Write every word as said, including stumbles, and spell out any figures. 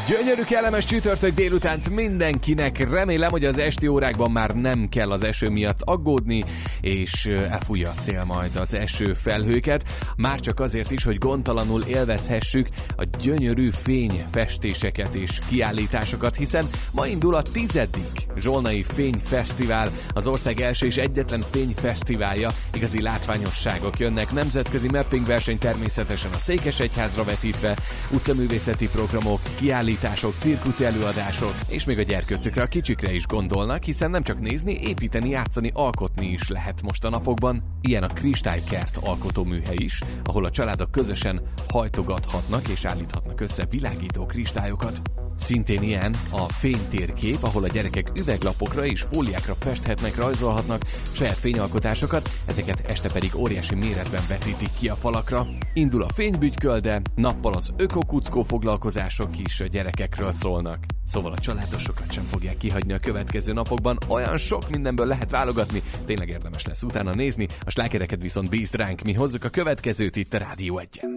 Gyönyörű, kellemes csütörtök délutánt mindenkinek. Remélem, hogy az esti órákban már nem kell az eső miatt aggódni, és elfújja a szél majd az eső felhőket. Már csak azért is, hogy gondtalanul élvezhessük a gyönyörű fényfestéseket és kiállításokat, hiszen ma indul a tizedik Zsolnai Fényfesztivál, az ország első és egyetlen fényfesztiválja. Igazi látványosságok jönnek, nemzetközi mapping verseny természetesen a Székesegyházra vetítve, utcaművészeti programok, kiállítások, cirkuszi előadások, és még a gyerkőcökre, a kicsikre is gondolnak, hiszen nem csak nézni, építeni, játszani, alkotni is lehet most a napokban. Ilyen a Kristálykert alkotóműhely is, ahol a családok közösen hajtogathatnak és állíthatnak össze világító kristályokat. Szintén ilyen a fénytérkép, ahol a gyerekek üveglapokra és fóliákra festhetnek, rajzolhatnak saját fényalkotásokat, ezeket este pedig óriási méretben vetítik ki a falakra. Indul a fénybügyköl, de nappal az ökokuckó foglalkozások is a gyerekekről szólnak. Szóval a családosokat sem fogják kihagyni a következő napokban, olyan sok mindenből lehet válogatni, tényleg érdemes lesz utána nézni, a slágereket viszont bízd ránk, mi hozzuk a következőt itt a Rádió egyen.